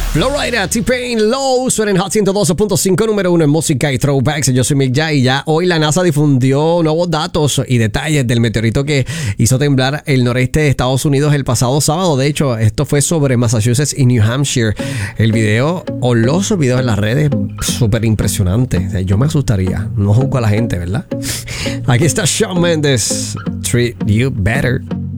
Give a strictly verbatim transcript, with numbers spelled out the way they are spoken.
Florida, T-Pain, Low, suena en Hot ciento doce punto cinco, número uno en música y throwbacks. Yo soy Mick Jagger y ya hoy la NASA difundió nuevos datos y detalles del meteorito que hizo temblar el noreste de Estados Unidos el pasado sábado. De hecho, esto fue sobre Massachusetts y New Hampshire. El video o los videos en las redes, súper impresionante. Yo me asustaría. No juzgo a la gente, ¿verdad? Aquí está Shawn Mendes, Treat You Better.